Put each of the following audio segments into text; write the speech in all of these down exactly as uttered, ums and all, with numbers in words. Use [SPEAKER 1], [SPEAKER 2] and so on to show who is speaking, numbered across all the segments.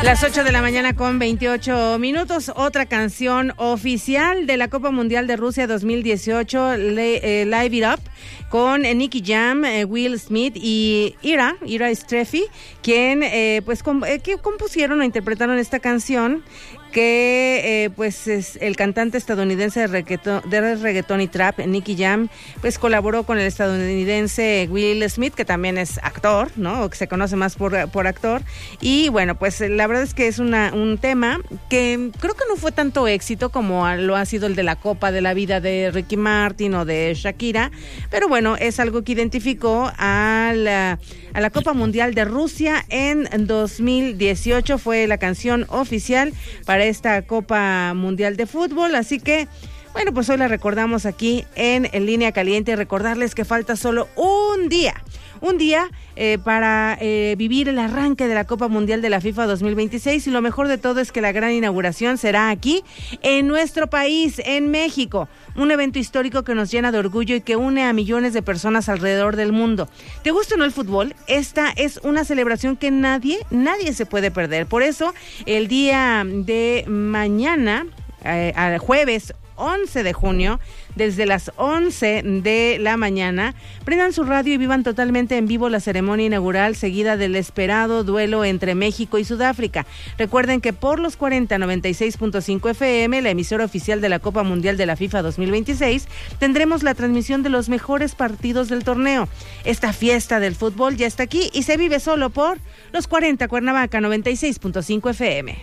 [SPEAKER 1] Las ocho de la mañana con veintiocho minutos, otra canción oficial de la Copa Mundial de Rusia dos mil dieciocho, le, eh, Live It Up, con Nicky Jam, eh, Will Smith y Ira, Ira Streffi, quien eh, pues com- eh, que compusieron o interpretaron esta canción, que eh, pues es el cantante estadounidense de reggaetón, de reggaetón y trap, Nicky Jam, pues colaboró con el estadounidense Will Smith, que también es actor, ¿no? O que se conoce más por, por actor. Y bueno, pues la verdad es que es una, un tema que creo que no fue tanto éxito como lo ha sido el de la Copa de la Vida de Ricky Martin o de Shakira, pero bueno, es algo que identificó a la, a la Copa Mundial de Rusia en dos mil dieciocho. Fue la canción oficial para esta Copa Mundial de Fútbol, así que bueno, pues hoy la recordamos aquí en, en Línea Caliente, y recordarles que falta solo un día, un día eh, para eh, vivir el arranque de la Copa Mundial de la FIFA dos mil veintiséis, y lo mejor de todo es que la gran inauguración será aquí, en nuestro país, en México, un evento histórico que nos llena de orgullo y que une a millones de personas alrededor del mundo. ¿Te gusta o no el fútbol? Esta es una celebración que nadie, nadie se puede perder. Por eso, el día de mañana, eh, al jueves once de junio, desde las once de la mañana, prendan su radio y vivan totalmente en vivo la ceremonia inaugural, seguida del esperado duelo entre México y Sudáfrica. Recuerden que por los cuarenta noventa y seis punto cinco F M, la emisora oficial de la Copa Mundial de la FIFA dos mil veintiséis, tendremos la transmisión de los mejores partidos del torneo. Esta fiesta del fútbol ya está aquí y se vive solo por los cuarenta Cuernavaca noventa y seis punto cinco F M.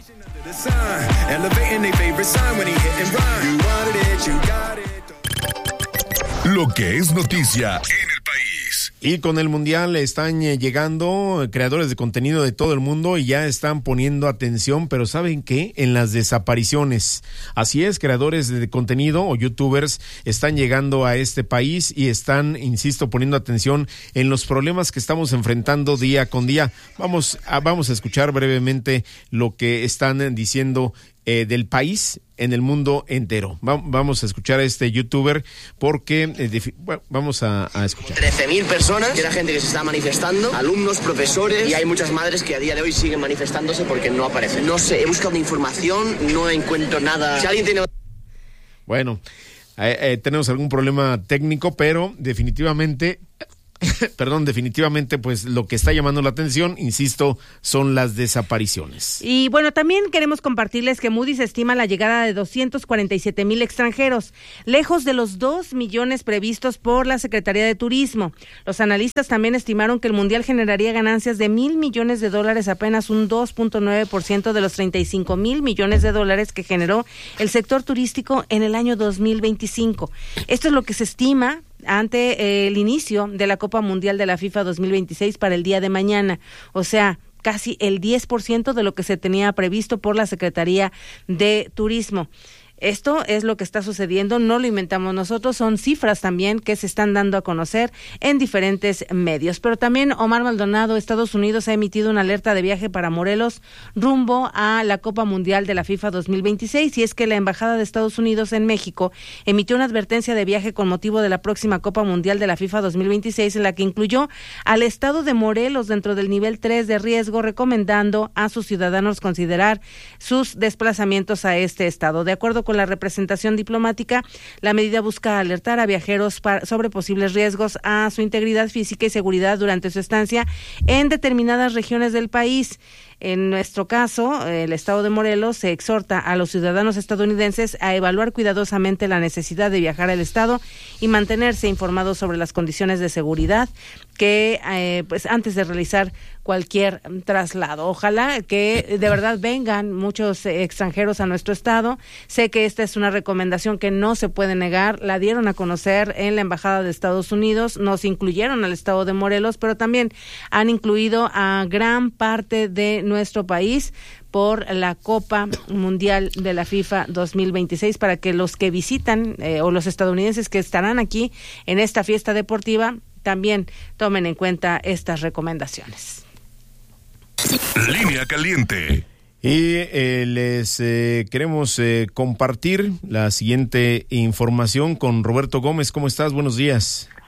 [SPEAKER 2] Lo que es noticia en el país.
[SPEAKER 3] Y con el Mundial están llegando creadores de contenido de todo el mundo y ya están poniendo atención, pero ¿saben qué? En las desapariciones. Así es, creadores de contenido o youtubers están llegando a este país y están, insisto, poniendo atención en los problemas que estamos enfrentando día con día. Vamos a, vamos a escuchar brevemente lo que están diciendo Eh, del país en el mundo entero. Va, vamos a escuchar a este youtuber porque eh, defi- bueno, vamos a, a escuchar.
[SPEAKER 4] trece mil personas, que era gente que se está manifestando, alumnos, profesores, y hay muchas madres que a día de hoy siguen manifestándose porque no aparecen. No sé, he buscado información, no encuentro nada. Si alguien tiene...
[SPEAKER 3] Bueno, eh, eh, tenemos algún problema técnico, pero definitivamente... Perdón, definitivamente, pues lo que está llamando la atención, insisto, son las desapariciones.
[SPEAKER 1] Y bueno, también queremos compartirles que Moody's estima la llegada de doscientos cuarenta y siete mil extranjeros, lejos de los dos millones previstos por la Secretaría de Turismo. Los analistas también estimaron que el Mundial generaría ganancias de mil millones de dólares, apenas un dos punto nueve por ciento de los treinta y cinco mil millones de dólares que generó el sector turístico en el año dos mil veinticinco. Esto es lo que se estima ante eh, el inicio de la Copa Mundial de la FIFA dos mil veintiséis para el día de mañana, o sea, casi el diez por ciento de lo que se tenía previsto por la Secretaría de Turismo. Esto es lo que está sucediendo, no lo inventamos nosotros, son cifras también que se están dando a conocer en diferentes medios. Pero también Omar Maldonado, Estados Unidos ha emitido una alerta de viaje para Morelos rumbo a la Copa Mundial de la FIFA dos mil veintiséis, y es que la Embajada de Estados Unidos en México emitió una advertencia de viaje con motivo de la próxima Copa Mundial de la FIFA dos mil veintiséis, en la que incluyó al estado de Morelos dentro del nivel tres de riesgo, recomendando a sus ciudadanos considerar sus desplazamientos a este estado. De acuerdo con la representación diplomática, la medida busca alertar a viajeros para, sobre posibles riesgos a su integridad física y seguridad durante su estancia en determinadas regiones del país. En nuestro caso, el estado de Morelos se exhorta a los ciudadanos estadounidenses a evaluar cuidadosamente la necesidad de viajar al estado y mantenerse informados sobre las condiciones de seguridad que, eh, pues, antes de realizar cualquier traslado. Ojalá que de verdad vengan muchos eh, extranjeros a nuestro estado. Sé que esta es una recomendación que no se puede negar. La dieron a conocer en la Embajada de Estados Unidos. Nos incluyeron al estado de Morelos, pero también han incluido a gran parte de nuestro país por la Copa Mundial de la FIFA dos mil veintiséis, para que los que visitan eh, o los estadounidenses que estarán aquí en esta fiesta deportiva también tomen en cuenta estas recomendaciones.
[SPEAKER 2] Línea Caliente.
[SPEAKER 3] Y eh, les eh, queremos eh, compartir la siguiente información con Roberto Gómez. ¿Cómo estás? Buenos días.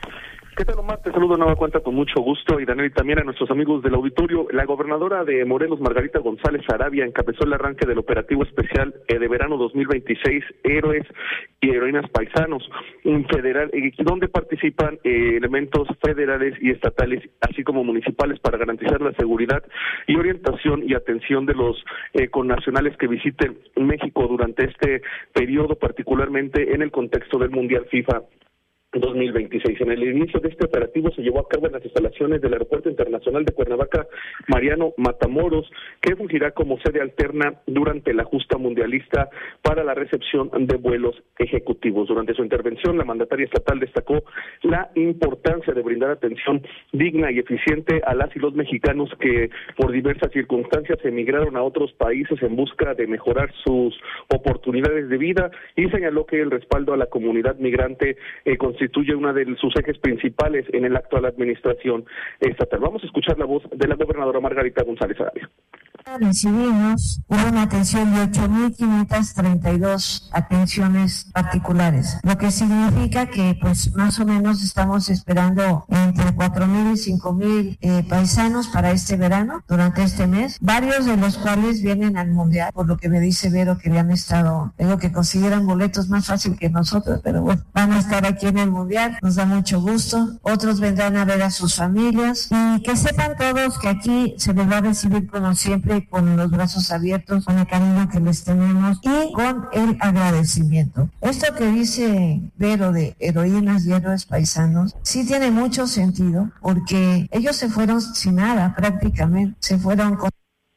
[SPEAKER 5] ¿Qué tal, Omar? Te saludo de nueva cuenta con mucho gusto, y Daniel, y también a nuestros amigos del auditorio. La gobernadora de Morelos, Margarita González Arabia, encabezó el arranque del operativo especial eh, de verano dos mil veintiséis, Héroes y Heroínas Paisanos, un federal, eh, donde participan eh, elementos federales y estatales, así como municipales, para garantizar la seguridad y orientación y atención de los eh, connacionales que visiten México durante este periodo, particularmente en el contexto del Mundial FIFA dos mil veintiséis. En el inicio de este operativo se llevó a cabo en las instalaciones del Aeropuerto Internacional de Cuernavaca, Mariano Matamoros, que fungirá como sede alterna durante la justa mundialista para la recepción de vuelos ejecutivos. Durante su intervención, la mandataria estatal destacó la importancia de brindar atención digna y eficiente a las y los mexicanos que por diversas circunstancias emigraron a otros países en busca de mejorar sus oportunidades de vida, y señaló que el respaldo a la comunidad migrante eh, constituye una de sus ejes principales en la actual administración estatal. Vamos a escuchar la voz de la gobernadora Margarita González Arabia.
[SPEAKER 6] Recibimos una atención de ocho mil quinientas treinta y dos atenciones particulares, lo que significa que pues más o menos estamos esperando entre cuatro mil y cinco mil eh, paisanos para este verano, durante este mes, varios de los cuales vienen al Mundial, por lo que me dice Vero que ya han estado, digo que consiguieran boletos más fácil que nosotros, pero bueno, van a estar aquí en el Mundial, nos da mucho gusto. Otros vendrán a ver a sus familias, y que sepan todos que aquí se les va a recibir como siempre, con los brazos abiertos, con el cariño que les tenemos y con el agradecimiento. Esto que dice Vero de heroínas y héroes paisanos sí tiene mucho sentido, porque ellos se fueron sin nada prácticamente, se fueron con...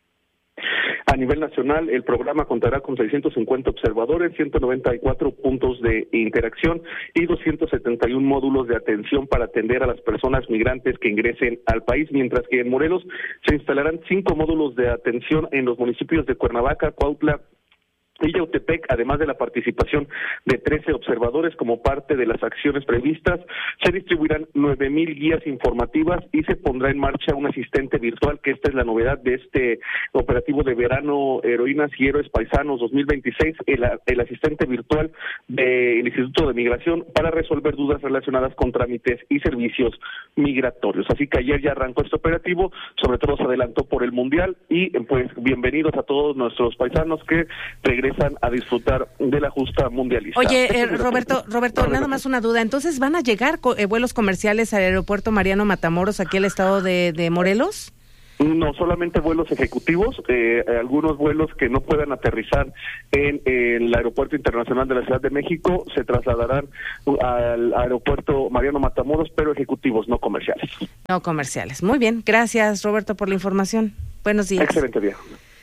[SPEAKER 5] A nivel nacional, el programa contará con seiscientos cincuenta observadores, ciento noventa y cuatro puntos de interacción y doscientos setenta y uno módulos de atención para atender a las personas migrantes que ingresen al país, mientras que en Morelos se instalarán cinco módulos de atención en los municipios de Cuernavaca, Cuautla y Yautepec, además de la participación de trece observadores como parte de las acciones previstas. Se distribuirán nueve mil guías informativas y se pondrá en marcha un asistente virtual, que esta es la novedad de este operativo de verano Heroínas y Héroes Paisanos dos mil veintiséis, el, el asistente virtual del Instituto de Migración para resolver dudas relacionadas con trámites y servicios migratorios. Así que ayer ya arrancó este operativo, sobre todo se adelantó por el Mundial, y pues bienvenidos a todos nuestros paisanos que regresan a disfrutar de la justa mundialista.
[SPEAKER 1] Oye, eh, Roberto, Roberto, nada más una duda. Entonces, ¿van a llegar co- eh, vuelos comerciales al aeropuerto Mariano Matamoros aquí al estado de, de Morelos?
[SPEAKER 5] No, solamente vuelos ejecutivos, eh, algunos vuelos que no puedan aterrizar en, en el Aeropuerto Internacional de la Ciudad de México se trasladarán al aeropuerto Mariano Matamoros, pero ejecutivos, no comerciales.
[SPEAKER 1] No comerciales. Muy bien, gracias, Roberto, por la información. Buenos días.
[SPEAKER 5] Excelente día.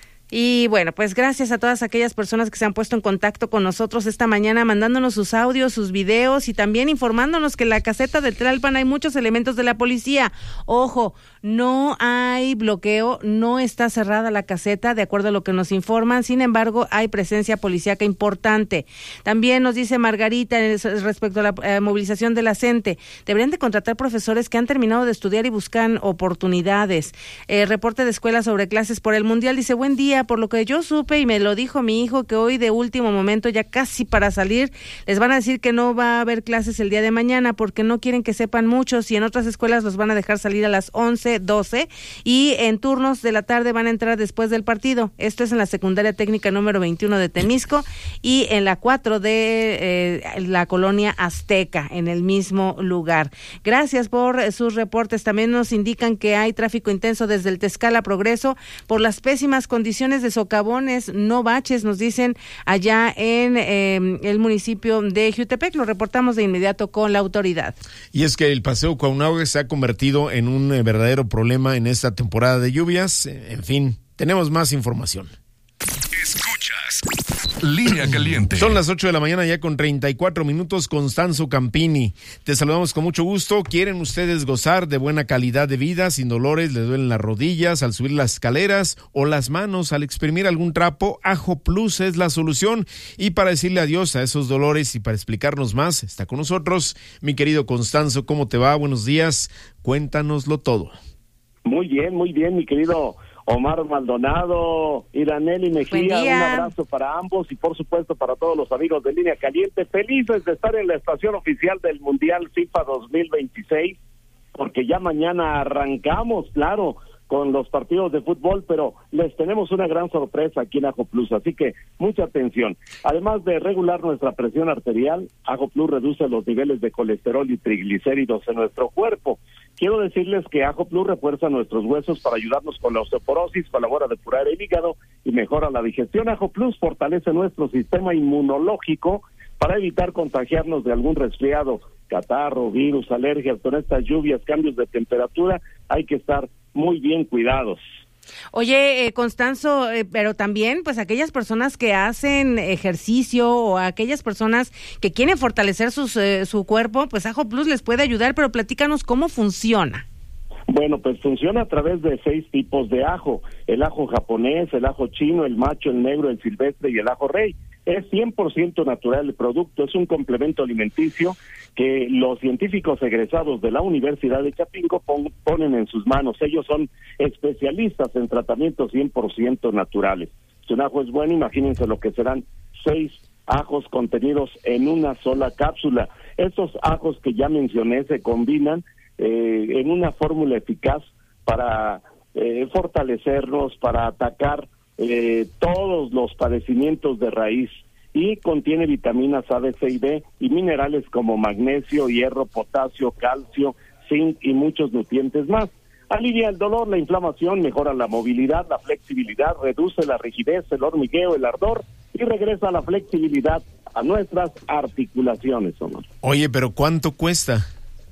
[SPEAKER 1] Y bueno, pues gracias a todas aquellas personas que se han puesto en contacto con nosotros esta mañana, mandándonos sus audios, sus videos y también informándonos que en la caseta de Tlalpan hay muchos elementos de la policía. Ojo, no hay bloqueo, no está cerrada la caseta, de acuerdo a lo que nos informan. Sin embargo, hay presencia policíaca importante. También nos dice Margarita respecto a la eh, movilización de la CENTE. Deberían de contratar profesores que han terminado de estudiar y buscan oportunidades. Eh, reporte de escuela sobre clases por el Mundial. Dice, buen día. Por lo que yo supe y me lo dijo mi hijo, que hoy de último momento, ya casi para salir, les van a decir que no va a haber clases el día de mañana porque no quieren que sepan muchos, y en otras escuelas los van a dejar salir a las once, doce y en turnos de la tarde van a entrar después del partido. Esto es en la secundaria técnica número veintiuno de Temisco y en la cuatro de eh, la colonia Azteca, en el mismo lugar. Gracias por eh, sus reportes. También nos indican que hay tráfico intenso desde el Tezcal a Progreso por las pésimas condiciones de socavones, no baches, nos dicen allá en eh, el municipio de Jiutepec. Lo reportamos de inmediato con la autoridad.
[SPEAKER 3] Y es que el Paseo Cuauhnáhuac se ha convertido en un eh, verdadero problema en esta temporada de lluvias. En fin, tenemos más información.
[SPEAKER 2] Escuchas Línea Caliente.
[SPEAKER 3] Son las ocho de la mañana ya con treinta y cuatro minutos. Constanzo Campini, te saludamos con mucho gusto. ¿Quieren ustedes gozar de buena calidad de vida sin dolores? ¿Les duelen las rodillas al subir las escaleras o las manos al exprimir algún trapo? Ajo Plus es la solución. Y para decirle adiós a esos dolores y para explicarnos más, está con nosotros mi querido Constanzo. ¿Cómo te va? Buenos días, cuéntanoslo todo.
[SPEAKER 7] Muy bien, muy bien, mi querido Omar Maldonado, Iraneli Mejía, un abrazo para ambos y por supuesto para todos los amigos de Línea Caliente, felices de estar en la estación oficial del Mundial FIFA dos mil veintiséis, porque ya mañana arrancamos, claro, con los partidos de fútbol, pero les tenemos una gran sorpresa aquí en Ajo Plus, así que mucha atención. Además de regular nuestra presión arterial, Ajo Plus reduce los niveles de colesterol y triglicéridos en nuestro cuerpo. Quiero decirles que Ajo Plus refuerza nuestros huesos para ayudarnos con la osteoporosis, colabora a depurar el hígado y mejora la digestión. Ajo Plus fortalece nuestro sistema inmunológico para evitar contagiarnos de algún resfriado, catarro, virus, alergias. Con estas lluvias, cambios de temperatura, hay que estar muy bien cuidados.
[SPEAKER 1] Oye, eh, Constanzo, eh, pero también, pues, aquellas personas que hacen ejercicio o aquellas personas que quieren fortalecer sus, eh, su cuerpo, pues Ajo Plus les puede ayudar, pero platícanos cómo funciona.
[SPEAKER 7] Bueno, pues funciona a través de seis tipos de ajo: el ajo japonés, el ajo chino, el macho, el negro, el silvestre y el ajo rey. Es cien por ciento natural el producto, es un complemento alimenticio que los científicos egresados de la Universidad de Chapingo pon, ponen en sus manos. Ellos son especialistas en tratamientos cien por ciento naturales. Si un ajo es bueno, imagínense lo que serán seis ajos contenidos en una sola cápsula. Estos ajos que ya mencioné se combinan eh, en una fórmula eficaz para eh, fortalecernos, para atacar Eh, todos los padecimientos de raíz, y contiene vitaminas A, B, C y D y minerales como magnesio, hierro, potasio, calcio, zinc y muchos nutrientes más. Alivia el dolor, la inflamación, mejora la movilidad, la flexibilidad, reduce la rigidez, el hormigueo, el ardor y regresa la flexibilidad a nuestras articulaciones, Omar.
[SPEAKER 3] Oye, pero ¿cuánto cuesta?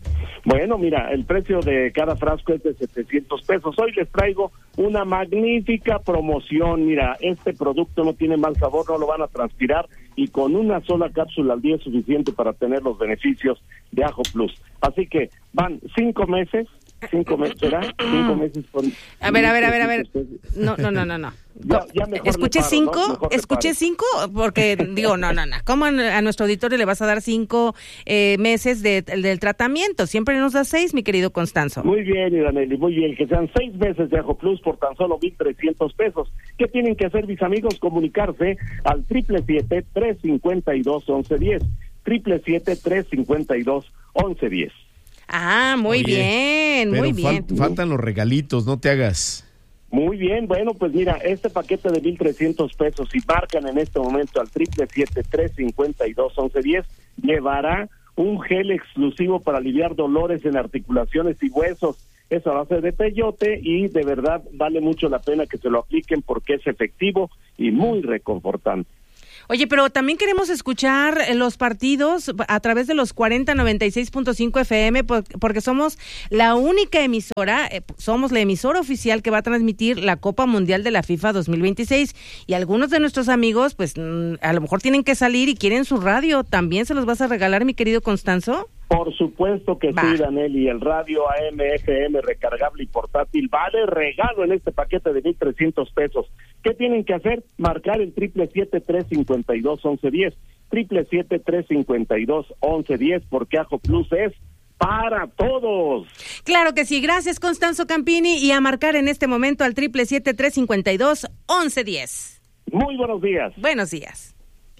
[SPEAKER 7] Bueno, mira, el precio de cada frasco es de setecientos pesos. Hoy les traigo una magnífica promoción. Mira, este producto no tiene mal sabor, no lo van a transpirar, y con una sola cápsula al día es suficiente para tener los beneficios de Ajo Plus. Así que van cinco meses, cinco meses, ¿será? Cinco meses por...
[SPEAKER 1] A ver, a ver, a ver, a ver. No, no, no, no, no.
[SPEAKER 7] Ya, ya mejor
[SPEAKER 1] escuché
[SPEAKER 7] paro,
[SPEAKER 1] cinco,
[SPEAKER 7] ¿no?
[SPEAKER 1] escuché cinco, porque digo, no, no, no. ¿Cómo a nuestro auditorio le vas a dar cinco eh, meses de, del tratamiento? Siempre nos da seis, mi querido Constanzo.
[SPEAKER 7] Muy bien, Iraneli, muy bien. Que sean seis meses de Ajo Plus por tan solo mil trescientos pesos. ¿Qué tienen que hacer, mis amigos? Comunicarse al triple siete, tres cincuenta y dos, once diez. triple siete, tres cincuenta y dos, once diez.
[SPEAKER 1] Ah, muy
[SPEAKER 3] Oye,
[SPEAKER 1] bien, muy bien.
[SPEAKER 3] Fal- faltan los regalitos, no te hagas.
[SPEAKER 7] Muy bien, bueno, pues mira, este paquete de mil trescientos pesos, si marcan en este momento al triple siete, tres cincuenta y dos, once diez, llevará un gel exclusivo para aliviar dolores en articulaciones y huesos. Es a base de peyote y de verdad vale mucho la pena que se lo apliquen porque es efectivo y muy reconfortante.
[SPEAKER 1] Oye, pero también queremos escuchar los partidos a través de los cuarenta noventa y seis punto cinco F M, porque somos la única emisora, somos la emisora oficial que va a transmitir la Copa Mundial de la FIFA dos mil veintiséis, y algunos de nuestros amigos, pues a lo mejor tienen que salir y quieren su radio. ¿También se los vas a regalar, mi querido Constanzo?
[SPEAKER 7] Por supuesto que
[SPEAKER 1] Va.
[SPEAKER 7] sí, Daneli, el radio A M F M recargable y portátil vale regalo en este paquete de mil trescientos pesos. ¿Qué tienen que hacer? Marcar el triple siete, tres cincuenta y dos, once diez, triple siete, tres cincuenta y dos, once diez, porque Ajo Plus es para todos.
[SPEAKER 1] Claro que sí, gracias Constanzo Campini, y a marcar en este momento al triple siete, tres cincuenta y dos, once diez.
[SPEAKER 7] Muy buenos días.
[SPEAKER 1] Buenos días.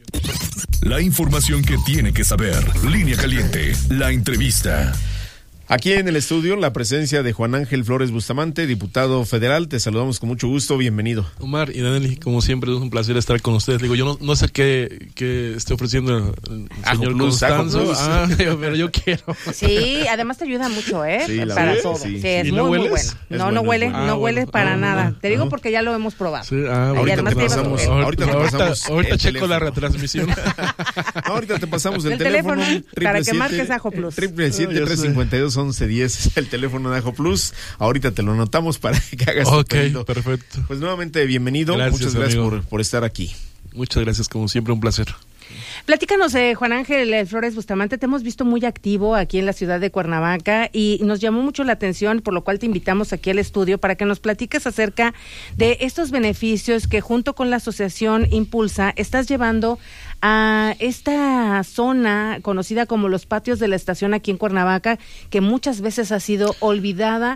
[SPEAKER 2] La información que tiene que saber. Línea Caliente, la entrevista.
[SPEAKER 3] Aquí en el estudio, la presencia de Juan Ángel Flores Bustamante, diputado federal. Te saludamos con mucho gusto, bienvenido.
[SPEAKER 8] Omar y Daneli, como siempre, es un placer estar con ustedes. Digo, yo no, no sé qué, qué esté ofreciendo el señor
[SPEAKER 3] Plus,
[SPEAKER 8] Constanzo, ah, pero yo quiero.
[SPEAKER 1] Sí, además te ayuda mucho, ¿eh?
[SPEAKER 3] Sí, la
[SPEAKER 1] para
[SPEAKER 3] verdad,
[SPEAKER 1] todo.
[SPEAKER 3] sí.
[SPEAKER 1] Sí, es
[SPEAKER 8] ¿Y
[SPEAKER 1] muy,
[SPEAKER 8] no
[SPEAKER 1] muy
[SPEAKER 8] hueles?
[SPEAKER 1] bueno.
[SPEAKER 3] Es
[SPEAKER 1] No,
[SPEAKER 3] bueno,
[SPEAKER 1] no
[SPEAKER 3] es
[SPEAKER 1] huele,
[SPEAKER 3] bueno.
[SPEAKER 1] no
[SPEAKER 8] Ah,
[SPEAKER 1] huele
[SPEAKER 8] bueno.
[SPEAKER 1] para
[SPEAKER 8] Ah,
[SPEAKER 1] nada.
[SPEAKER 8] bueno.
[SPEAKER 1] Te digo
[SPEAKER 8] Ajá.
[SPEAKER 1] porque ya lo hemos probado.
[SPEAKER 8] Sí, ah,
[SPEAKER 1] Y
[SPEAKER 3] ahorita
[SPEAKER 1] además
[SPEAKER 3] te
[SPEAKER 1] te llevas
[SPEAKER 3] pasamos,
[SPEAKER 1] tu-
[SPEAKER 3] ahorita te
[SPEAKER 8] ahorita,
[SPEAKER 3] pasamos
[SPEAKER 8] ahorita
[SPEAKER 3] el
[SPEAKER 8] checo
[SPEAKER 3] teléfono.
[SPEAKER 8] la retransmisión.
[SPEAKER 3] No, ahorita te pasamos el,
[SPEAKER 1] El teléfono,
[SPEAKER 3] teléfono.
[SPEAKER 1] para que marques Ajo Plus.
[SPEAKER 3] Triple siete,
[SPEAKER 8] No, yo
[SPEAKER 3] tres
[SPEAKER 8] sé.
[SPEAKER 3] cincuenta y dos, once diez es el teléfono de Ajo Plus. Ahorita te lo anotamos para que hagas tu
[SPEAKER 8] Ok,
[SPEAKER 3] pedido.
[SPEAKER 8] perfecto.
[SPEAKER 3] Pues nuevamente bienvenido.
[SPEAKER 8] Gracias,
[SPEAKER 3] Muchas gracias
[SPEAKER 8] amigo.
[SPEAKER 3] por, por estar aquí.
[SPEAKER 8] Muchas gracias, como siempre, un placer.
[SPEAKER 1] Platícanos, eh, Juan Ángel eh, Flores Bustamante, te hemos visto muy activo aquí en la ciudad de Cuernavaca y nos llamó mucho la atención, por lo cual te invitamos aquí al estudio para que nos platiques acerca de estos beneficios que junto con la asociación Impulsa estás llevando a esta zona conocida como los patios de la estación aquí en Cuernavaca, que muchas veces ha sido olvidada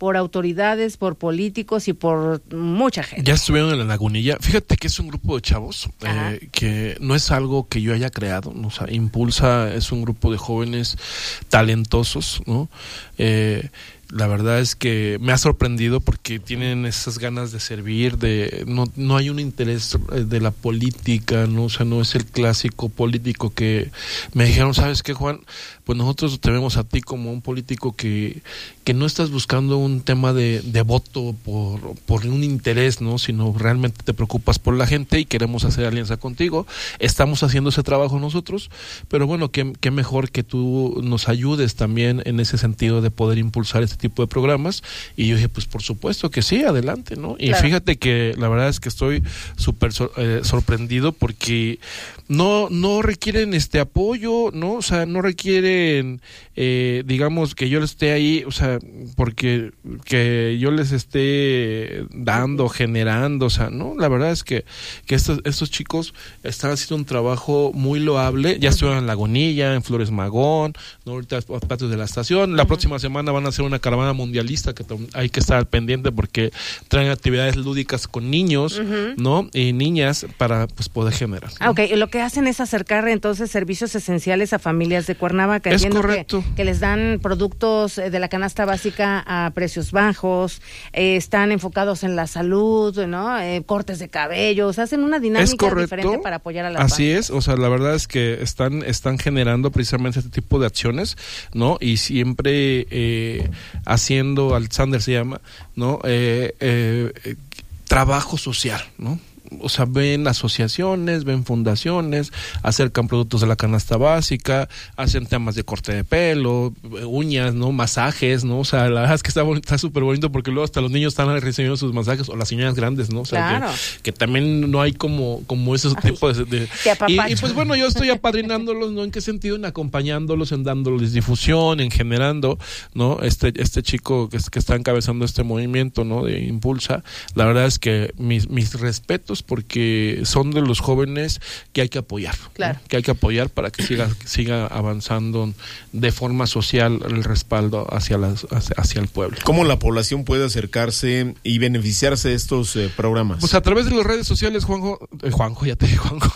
[SPEAKER 1] por autoridades, por políticos y por mucha gente.
[SPEAKER 8] Ya estuvieron en la Lagunilla. Fíjate que es un grupo de chavos eh, que no es algo que yo haya creado, ¿no? O sea, Impulsa es un grupo de jóvenes talentosos, ¿no? Eh, la verdad es que me ha sorprendido porque tienen esas ganas de servir, de no no hay un interés de la política, no, o sea, no es el clásico político que me dijeron, ¿sabes qué, Juan? Pues nosotros te vemos a ti como un político que, que no estás buscando un tema de, de voto por, por un interés, ¿no? Sino realmente te preocupas por la gente y queremos hacer alianza contigo. Estamos haciendo ese trabajo nosotros, pero bueno, qué, qué mejor que tú nos ayudes también en ese sentido de poder impulsar este tipo de programas. Y yo dije, pues por supuesto que sí, adelante, ¿no? Y claro, fíjate que la verdad es que estoy súper sor, eh, sorprendido porque no, no requieren este apoyo, ¿no? O sea, no requieren, eh, digamos, que yo les esté ahí, o sea, porque que yo les esté dando, generando, o sea, ¿no? La verdad es que, que estos, estos chicos están haciendo un trabajo muy loable. Ya estuvieron en Lagunilla, en Flores Magón, ¿no? Ahorita a patios de la estación. La uh-huh. próxima semana van a hacer una caravana mundialista que hay que estar al pendiente porque traen actividades lúdicas con niños, uh-huh. ¿no? Y niñas para pues poder generar, ¿no?
[SPEAKER 1] Ah, ok, lo que hacen es acercar entonces servicios esenciales a familias de Cuernavaca.
[SPEAKER 8] Es
[SPEAKER 1] Entiendo
[SPEAKER 8] correcto.
[SPEAKER 1] Que, que les dan productos de la canasta básica a precios bajos, eh, están enfocados en la salud, ¿no? Eh, cortes de cabellos, hacen una dinámica diferente para apoyar a las
[SPEAKER 8] Así
[SPEAKER 1] familias.
[SPEAKER 8] es, o sea, la verdad es que están, están generando precisamente este tipo de acciones, ¿no? Y siempre eh, haciendo, Alexander se llama, ¿no? Eh, eh, eh, trabajo social, ¿no? O sea, ven asociaciones, ven fundaciones, acercan productos de la canasta básica, hacen temas de corte de pelo, uñas, ¿no? Masajes, ¿no? O sea, la verdad es que está está súper bonito porque luego hasta los niños están recibiendo sus masajes, o las señoras grandes, ¿no? O sea,
[SPEAKER 1] claro.
[SPEAKER 8] que, que también no hay como, como esos tipos de... de y, y pues bueno, yo estoy apadrinándolos, ¿no? ¿En qué sentido? En acompañándolos, en dándoles difusión, en generando, ¿no? Este este chico que, que está encabezando este movimiento, ¿no? De Impulsa, la verdad es que mis, mis respetos porque son de los jóvenes que hay que apoyar,
[SPEAKER 1] claro.
[SPEAKER 8] ¿no? Que hay que apoyar para que siga siga avanzando de forma social el respaldo hacia las hacia, hacia el pueblo.
[SPEAKER 3] ¿Cómo la población puede acercarse y beneficiarse de estos eh, programas?
[SPEAKER 8] Pues a través de las redes sociales, Juanjo, eh, Juanjo, ya te dije Juanjo.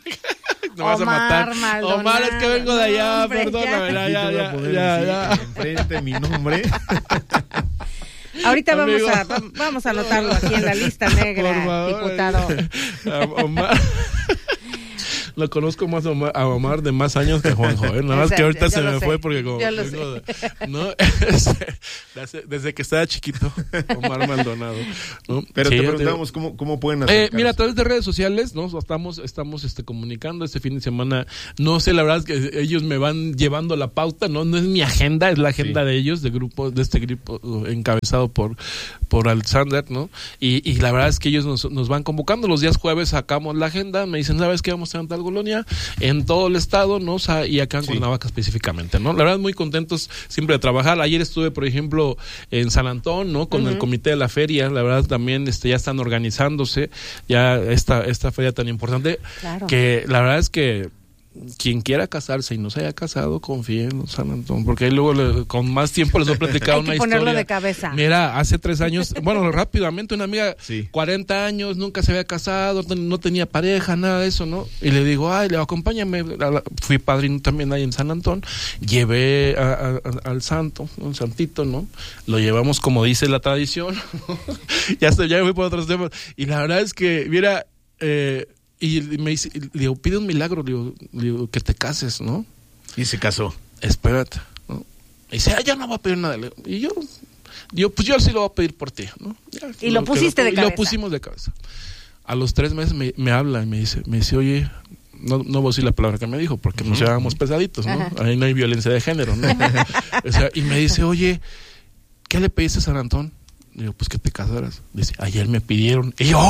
[SPEAKER 1] No vas a matar.
[SPEAKER 8] Maldonado. Omar, es que vengo de allá, no, perdóname, ya, ya, ya, ya, ya.
[SPEAKER 3] Enfrente mi nombre.
[SPEAKER 1] Ahorita vamos a vamos a anotarlo aquí en la lista negra, diputado.
[SPEAKER 8] Omar. Lo conozco más a Omar, a Omar de más años que Juanjo, ¿eh? Nada más que ahorita se me sé. fue porque como
[SPEAKER 1] vengo
[SPEAKER 8] de, ¿no? desde, desde que estaba chiquito, Omar Maldonado, ¿no?
[SPEAKER 3] Pero
[SPEAKER 8] sí,
[SPEAKER 3] te preguntamos cómo, cómo pueden
[SPEAKER 8] acercarse.
[SPEAKER 3] acercarse.
[SPEAKER 8] Eh, mira, a través de redes sociales, ¿no? Estamos, estamos este, comunicando este fin de semana. No sé, la verdad es que ellos me van llevando la pauta, ¿no? No es mi agenda, es la agenda sí. de ellos, de grupo, de este grupo encabezado por, por Alexander, ¿no? Y, y la verdad es que ellos nos, nos van convocando. Los días jueves sacamos la agenda, me dicen, ¿sabes qué? Vamos a estar en colonia, en todo el estado, ¿no? O sea, y acá en sí. Cuernavaca específicamente, ¿no? La verdad, muy contentos siempre de trabajar. Ayer estuve, por ejemplo, en San Antón, ¿no? Con uh-huh. el comité de la feria. La verdad, también este, ya están organizándose ya esta, esta feria tan importante.
[SPEAKER 1] Claro.
[SPEAKER 8] Que la verdad es que quien quiera casarse y no se haya casado, confíe en San Antón, porque ahí luego le, con más tiempo les voy a platicar una historia.
[SPEAKER 1] Hay que ponerlo de cabeza.
[SPEAKER 8] Mira, hace tres años, bueno, rápidamente, una amiga, sí. cuarenta años, nunca se había casado, no tenía pareja, nada de eso, ¿no? Y le digo, ay, le acompáñame, fui padrino también ahí en San Antón, llevé a, a, a, al santo, un santito, ¿no? Lo llevamos como dice la tradición, ya estoy, ya me fui por otros temas, y la verdad es que, mira, eh, y me dice, le digo, pide un milagro, le digo, le digo, que te cases, ¿no?
[SPEAKER 3] Y se casó.
[SPEAKER 8] Espérate, ¿no? Y dice, ah, ya no va a pedir nada. Y yo, digo, pues yo sí lo voy a pedir por ti, ¿no? Ya,
[SPEAKER 1] y lo, lo pusiste
[SPEAKER 8] lo,
[SPEAKER 1] de cabeza.
[SPEAKER 8] Y lo pusimos de cabeza. A los tres meses me, me habla y me dice, me dice, oye, no, no voy a decir la palabra que me dijo, porque uh-huh. nos llevábamos pesaditos, ¿no? Ajá. Ahí no hay violencia de género, ¿no? O sea, y me dice, oye, ¿qué le pediste a San Antón? Digo, pues que te casaras. Dice, ayer me pidieron. Y yo, ¡ahora!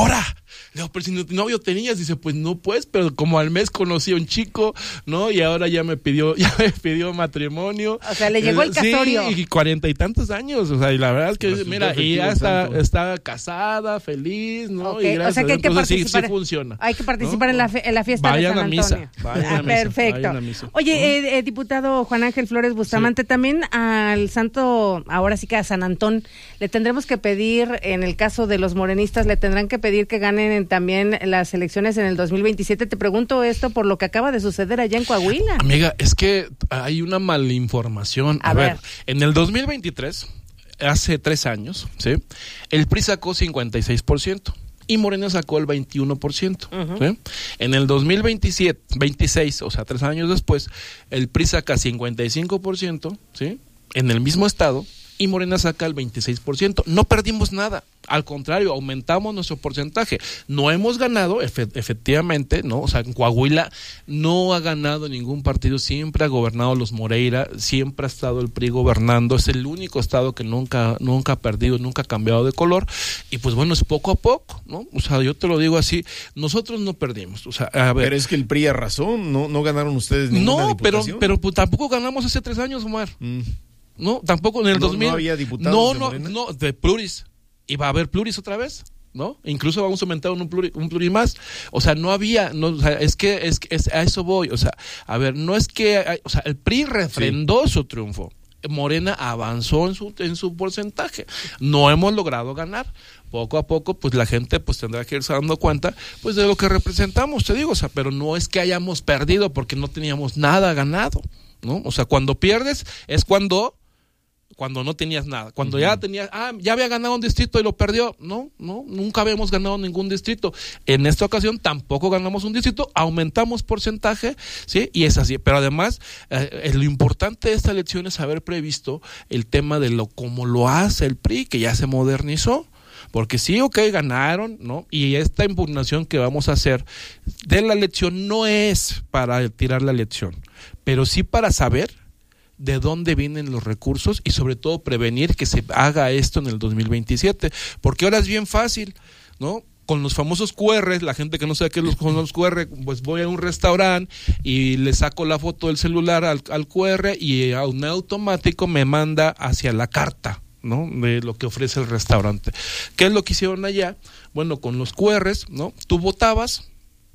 [SPEAKER 8] Le digo, pero si novio tenías, dice, pues no, pues, pero como al mes conocí a un chico, ¿no? Y ahora ya me pidió, ya me pidió matrimonio.
[SPEAKER 1] O sea, le llegó el casorio.
[SPEAKER 8] Sí, y cuarenta y tantos años, o sea, y la verdad es que, pues mira, y ya está, está casada, feliz, ¿no?
[SPEAKER 1] Okay.
[SPEAKER 8] Y gracias,
[SPEAKER 1] o sea que hay que
[SPEAKER 8] entonces,
[SPEAKER 1] participar.
[SPEAKER 8] Sí, sí funciona.
[SPEAKER 1] Hay que participar, ¿no? en, la fe, en la fiesta
[SPEAKER 8] vayan
[SPEAKER 1] de San Antonio.
[SPEAKER 8] A misa, vayan
[SPEAKER 1] ah,
[SPEAKER 8] a misa.
[SPEAKER 1] Perfecto.
[SPEAKER 8] Vayan a misa.
[SPEAKER 1] Oye, eh, eh, diputado Juan Ángel Flores Bustamante, sí. también al santo, ahora sí que a San Antón, le tendremos que pedir, en el caso de los morenistas, le tendrán que pedir que ganen también las elecciones en el dos mil veintisiete. Te pregunto esto por lo que acaba de suceder allá en Coahuila.
[SPEAKER 8] Amiga, es que hay una malinformación. A, a ver. ver, en el dos mil veintitrés, hace tres años, ¿sí? El P R I sacó cincuenta y seis por ciento. Y Morena sacó el veintiuno por ciento. Uh-huh. ¿Sí? En el dos mil veintisiete, veintiséis, o sea, tres años después, el P R I saca cincuenta y cinco por ciento, ¿sí? En el mismo estado, y Morena saca el veintiséis por ciento. No perdimos nada, al contrario, aumentamos nuestro porcentaje. No hemos ganado, efe- efectivamente, ¿no? O sea, en Coahuila no ha ganado ningún partido, siempre ha gobernado los Moreira, siempre ha estado el P R I gobernando, es el único estado que nunca, nunca ha perdido, nunca ha cambiado de color, y pues bueno, es poco a poco, ¿no? O sea, yo te lo digo así, nosotros no perdimos, o sea, a ver.
[SPEAKER 3] Pero es que el P R I arrasó, no, no ganaron ustedes ninguna
[SPEAKER 8] no,
[SPEAKER 3] diputación.
[SPEAKER 8] No, pero, pero pues, tampoco ganamos hace tres años, Omar. Mm. No, tampoco en el
[SPEAKER 3] no,
[SPEAKER 8] dos mil.
[SPEAKER 3] No había diputados
[SPEAKER 8] no,
[SPEAKER 3] de
[SPEAKER 8] no,
[SPEAKER 3] Morena.
[SPEAKER 8] no, de pluris. Y va a haber pluris otra vez, ¿no? Incluso vamos a aumentar un pluris, un pluris más. O sea, no había, no, o sea, es que es, es a eso voy. O sea, a ver, no es que, hay, o sea, el P R I refrendó sí. su triunfo. Morena avanzó en su en su porcentaje. No hemos logrado ganar. Poco a poco, pues la gente pues tendrá que irse dando cuenta pues de lo que representamos, te digo, o sea, pero no es que hayamos perdido porque no teníamos nada ganado, ¿no? O sea, cuando pierdes es cuando cuando no tenías nada, cuando uh-huh. ya tenías, ah, ya había ganado un distrito y lo perdió, no, no, nunca habíamos ganado ningún distrito, en esta ocasión tampoco ganamos un distrito, aumentamos porcentaje, sí, y es así, pero además, eh, lo importante de esta elección es haber previsto el tema de lo, como lo hace el P R I, que ya se modernizó, porque sí, ok, ganaron, ¿no? Y esta impugnación que vamos a hacer de la elección no es para tirar la elección, pero sí para saber de dónde vienen los recursos y sobre todo prevenir que se haga esto en el dos mil veintisiete, porque ahora es bien fácil, ¿no? Con los famosos Q R, la gente que no sabe qué son los Q R, pues voy a un restaurante y le saco la foto del celular al, al Q R y a un automático me manda hacia la carta, ¿no? De lo que ofrece el restaurante. ¿Qué es lo que hicieron allá? Bueno, con los Q Rs, ¿no? Tú votabas,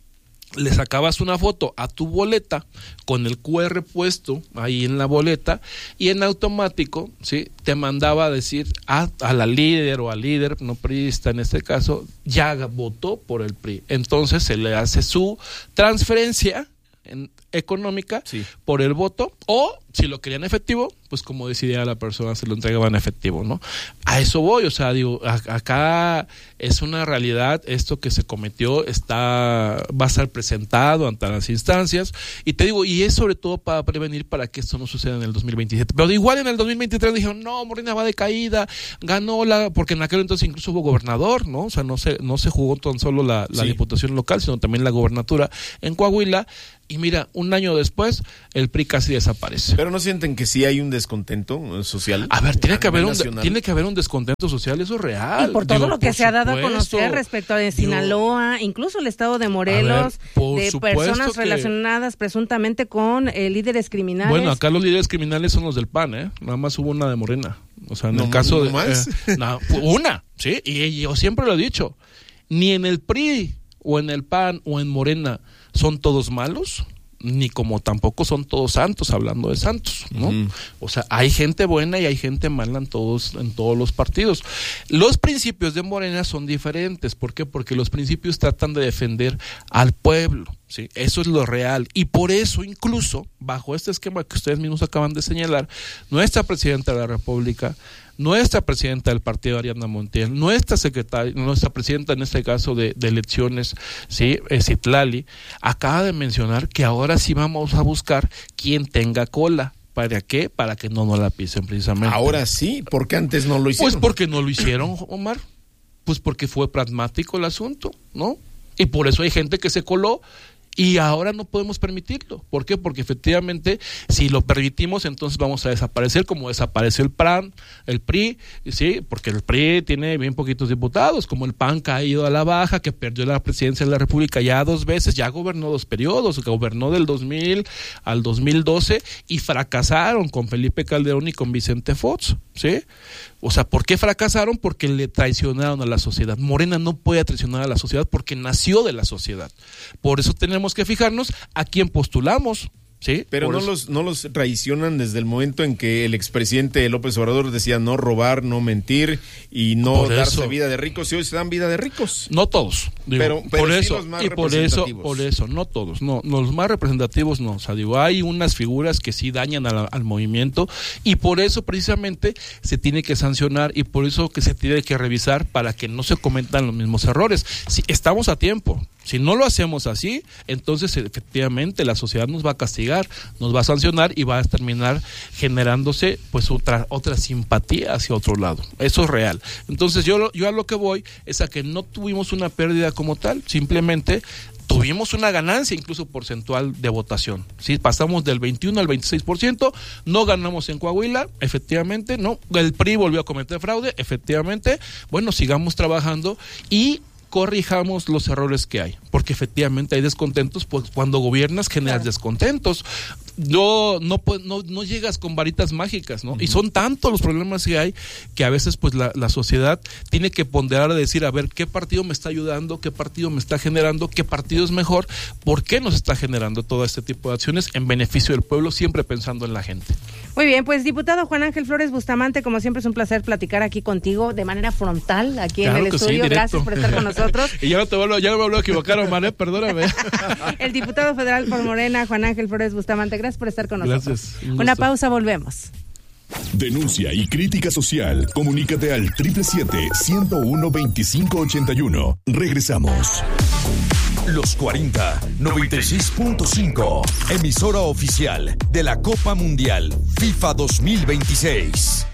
[SPEAKER 8] le sacabas una foto a tu boleta con el Q R puesto ahí en la boleta y en automático, ¿sí? Te mandaba a decir a, a la líder o al líder, no priista en este caso, ya votó por el P R I. Entonces se le hace su transferencia en, económica sí. por el voto, o si lo querían efectivo, pues como decidía la persona, se lo entregaban efectivo, ¿no? A eso voy, o sea, digo, a, acá es una realidad, esto que se cometió está, va a ser presentado ante las instancias, y te digo, y es sobre todo para prevenir para que esto no suceda en el dos mil veintisiete, pero igual en el dos mil veintitrés dijeron, no, Morena va de caída, ganó la, porque en aquel entonces incluso hubo gobernador, ¿no? O sea, no se, no se jugó tan solo la, la sí. diputación local, sino también la gobernatura en Coahuila, y mira, un año después, el P R I casi desaparece.
[SPEAKER 3] ¿Pero no sienten que sí hay un descontento social?
[SPEAKER 8] A ver, tiene que haber un, tiene que haber un descontento social, eso es real.
[SPEAKER 1] Y por todo
[SPEAKER 8] Digo,
[SPEAKER 1] lo que
[SPEAKER 8] por
[SPEAKER 1] se ha dado a
[SPEAKER 8] supuesto,
[SPEAKER 1] conocer respecto de Sinaloa, digo, incluso el estado de Morelos, ver, de personas que, relacionadas presuntamente con eh, líderes criminales.
[SPEAKER 8] Bueno, acá los líderes criminales son los del P A N, ¿eh? Nada más hubo una de Morena. O sea, en no, el caso
[SPEAKER 3] ¿no
[SPEAKER 8] de...
[SPEAKER 3] más?
[SPEAKER 8] Eh, no, una, ¿sí? Y, y yo siempre lo he dicho, ni en el P R I o en el P A N o en Morena son todos malos, ni como tampoco son todos santos, hablando de santos, ¿no? Uh-huh. O sea, hay gente buena y hay gente mala en todos, en todos los partidos. Los principios de Morena son diferentes. ¿Por qué? Porque los principios tratan de defender al pueblo, ¿sí? Eso es lo real. Y por eso, incluso, bajo este esquema que ustedes mismos acaban de señalar, nuestra presidenta de la República, nuestra presidenta del partido, Ariadna Montiel, nuestra secretaria, nuestra presidenta en este caso de, de elecciones, sí, Citlali, acaba de mencionar que ahora sí vamos a buscar quien tenga cola. ¿Para qué? Para que no nos la pisen precisamente.
[SPEAKER 3] Ahora sí, porque antes no lo hicieron.
[SPEAKER 8] Pues porque no lo hicieron, Omar. Pues porque fue pragmático el asunto, ¿no? Y por eso hay gente que se coló Y ahora no podemos permitirlo. ¿Por qué? Porque efectivamente, si lo permitimos, entonces vamos a desaparecer, como desapareció el P R A N, el P R I, ¿sí? Porque el P R I tiene bien poquitos diputados, como el P A N caído a la baja, que perdió la presidencia de la República ya dos veces, ya gobernó dos periodos, gobernó del dos mil al dos mil doce y fracasaron con Felipe Calderón y con Vicente Fox, ¿sí? O sea, ¿por qué fracasaron? Porque le traicionaron a la sociedad. Morena no puede traicionar a la sociedad porque nació de la sociedad. Por eso tenemos que fijarnos a quién postulamos. Sí,
[SPEAKER 3] pero no los, no los traicionan desde el momento en que el expresidente López Obrador decía no robar, no mentir y no
[SPEAKER 8] por
[SPEAKER 3] darse
[SPEAKER 8] eso,
[SPEAKER 3] vida de ricos, y hoy se dan vida de ricos.
[SPEAKER 8] No todos, digo,
[SPEAKER 3] pero, pero
[SPEAKER 8] por
[SPEAKER 3] sí
[SPEAKER 8] eso
[SPEAKER 3] los más
[SPEAKER 8] y por eso,
[SPEAKER 3] representativos.
[SPEAKER 8] por eso, no todos, no, no, los más representativos no, o sea, digo, hay unas figuras que sí dañan al, al movimiento y por eso precisamente se tiene que sancionar y por eso que se tiene que revisar para que no se cometan los mismos errores. Si estamos a tiempo. Si no lo hacemos así, entonces efectivamente la sociedad nos va a castigar, nos va a sancionar y va a terminar generándose pues otra otra simpatía hacia otro lado. Eso es real. Entonces yo, yo a lo que voy es a que no tuvimos una pérdida como tal, simplemente tuvimos una ganancia incluso porcentual de votación. Sí, pasamos del veintiuno al veintiséis por ciento, no ganamos en Coahuila, efectivamente, no, el P R I volvió a cometer fraude, efectivamente. Bueno, sigamos trabajando y corrijamos los errores que hay, porque efectivamente hay descontentos, pues cuando gobiernas generas claro. descontentos. No, no, no, no llegas con varitas mágicas, ¿no? Uh-huh. Y son tantos los problemas que hay que a veces pues la, la sociedad tiene que ponderar a decir, a ver, ¿qué partido me está ayudando? ¿Qué partido me está generando? ¿Qué partido es mejor? ¿Por qué nos está generando todo este tipo de acciones en beneficio del pueblo, siempre pensando en la gente?
[SPEAKER 1] Muy bien, pues diputado Juan Ángel Flores Bustamante, como siempre es un placer platicar aquí contigo de manera frontal, aquí claro en el estudio. Sí, gracias por estar con nosotros.
[SPEAKER 8] Y ya no te vuelvo, ya no me vuelvo a equivocar, Omar, ¿eh? Perdóname.
[SPEAKER 1] El diputado federal por Morena, Juan Ángel Flores Bustamante, gracias por estar con nosotros.
[SPEAKER 8] Gracias. Un
[SPEAKER 1] Una pausa, volvemos.
[SPEAKER 2] Denuncia y crítica social. Comunícate al siete siete siete, uno uno, veinticinco ochenta y uno. Regresamos. Los cuarenta, noventa y seis punto cinco. Emisora oficial de la Copa Mundial FIFA dos mil veintiséis.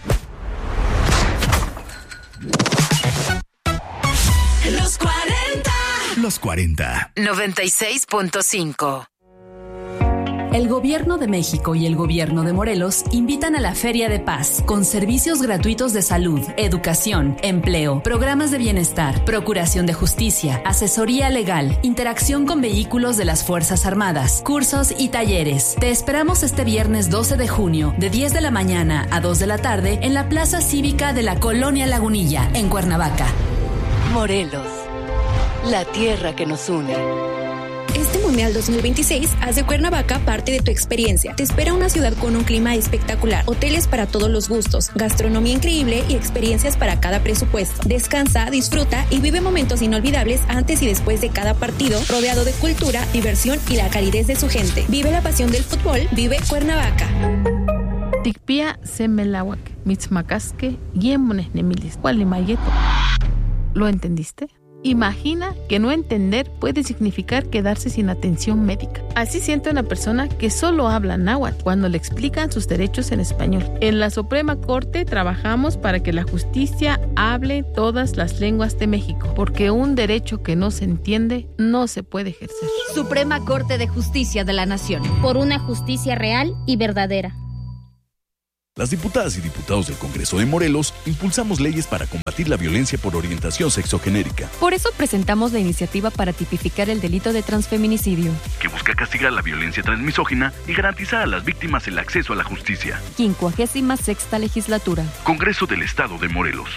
[SPEAKER 9] Los cuarenta.
[SPEAKER 2] Los cuarenta.
[SPEAKER 9] noventa y seis punto cinco.
[SPEAKER 10] El Gobierno de México y el Gobierno de Morelos invitan a la Feria de Paz, con servicios gratuitos de salud, educación, empleo, programas de bienestar, procuración de justicia, asesoría legal, interacción con vehículos de las Fuerzas Armadas, cursos y talleres. Te esperamos este viernes doce de junio, de diez de la mañana a dos de la tarde, en la Plaza Cívica de la Colonia Lagunilla, en Cuernavaca.
[SPEAKER 11] Morelos, la tierra que nos une.
[SPEAKER 12] Este Mundial dos mil veintiséis hace Cuernavaca parte de tu experiencia. Te espera una ciudad con un clima espectacular, hoteles para todos los gustos, gastronomía increíble y experiencias para cada presupuesto. Descansa, disfruta y vive momentos inolvidables antes y después de cada partido, rodeado de cultura, diversión y la calidez de su gente. Vive la pasión del fútbol, vive Cuernavaca.
[SPEAKER 13] Tikpia semelawak, mitzmacasque, yemones nemilis, cualimayeto. ¿Lo entendiste? Imagina que no entender puede significar quedarse sin atención médica. Así siente una persona que solo habla náhuatl cuando le explican sus derechos en español. En la Suprema Corte trabajamos para que la justicia hable todas las lenguas de México, porque un derecho que no se entiende no se puede ejercer.
[SPEAKER 14] Suprema Corte de Justicia de la Nación.
[SPEAKER 15] Por una justicia real y verdadera.
[SPEAKER 2] Las diputadas y diputados del Congreso de Morelos impulsamos leyes para combatir la violencia por orientación sexogenérica.
[SPEAKER 16] Por eso presentamos la iniciativa para tipificar el delito de transfeminicidio,
[SPEAKER 17] que busca castigar la violencia transmisógina y garantizar a las víctimas el acceso a la justicia.
[SPEAKER 16] quincuagésima sexta legislatura.
[SPEAKER 17] Congreso del Estado de Morelos.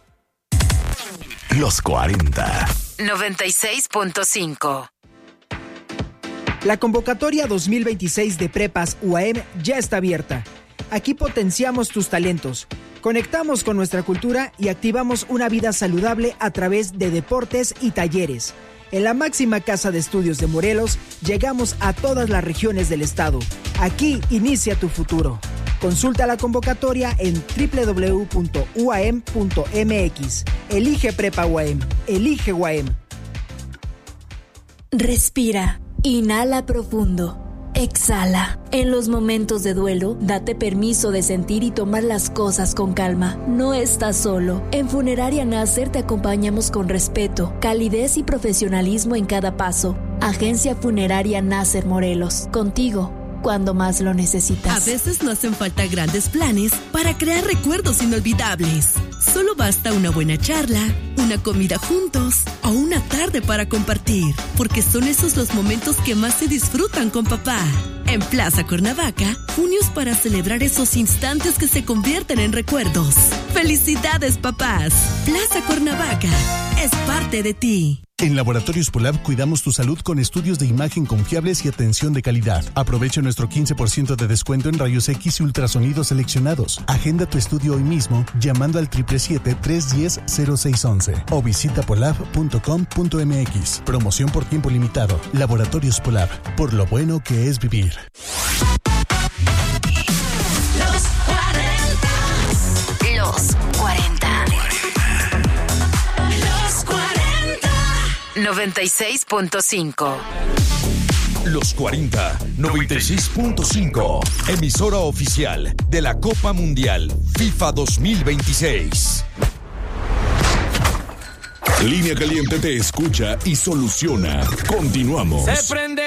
[SPEAKER 2] Los cuarenta.
[SPEAKER 9] noventa y seis punto cinco.
[SPEAKER 18] La convocatoria dos mil veintiséis de Prepas U A M ya está abierta. Aquí potenciamos tus talentos, conectamos con nuestra cultura y activamos una vida saludable a través de deportes y talleres. En la máxima casa de estudios de Morelos, llegamos a todas las regiones del estado. Aquí inicia tu futuro. Consulta la convocatoria en doble u doble u doble u punto u a m punto m x. Elige Prepa U A M. Elige U A M.
[SPEAKER 19] Respira. Inhala profundo. Exhala. En los momentos de duelo, date permiso de sentir y tomar las cosas con calma. No estás solo. En Funeraria Nasser te acompañamos con respeto, calidez y profesionalismo en cada paso. Agencia Funeraria Nasser Morelos, contigo cuando más lo necesitas.
[SPEAKER 20] A veces no hacen falta grandes planes para crear recuerdos inolvidables. Solo basta una buena charla, una comida juntos o una tarde para compartir, porque son esos los momentos que más se disfrutan con papá. En Plaza Cuernavaca, junios para celebrar esos instantes que se convierten en recuerdos. ¡Felicidades, papás! Plaza Cuernavaca es parte de ti.
[SPEAKER 21] En Laboratorios Polab cuidamos tu salud con estudios de imagen confiables y atención de calidad. Aprovecha nuestro quince por ciento de descuento en rayos X y ultrasonidos seleccionados. Agenda tu estudio hoy mismo llamando al siete siete siete, tres uno cero, cero seis uno uno o visita polab punto com punto m x. Promoción por tiempo limitado. Laboratorios Polab, por lo bueno que es vivir.
[SPEAKER 9] Los cuarenta. Los cuarenta. Los cuarenta. noventa y seis punto cinco.
[SPEAKER 2] Los cuarenta, noventa y seis punto cinco. Emisora oficial de la Copa Mundial FIFA dos mil veintiséis. Línea Caliente te escucha y soluciona. Continuamos.
[SPEAKER 22] Se prende